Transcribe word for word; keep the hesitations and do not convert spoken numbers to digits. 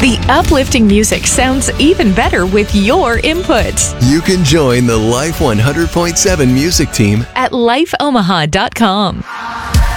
The uplifting music sounds even better with your input. You can join the Life one hundred point seven music team At life omaha dot com.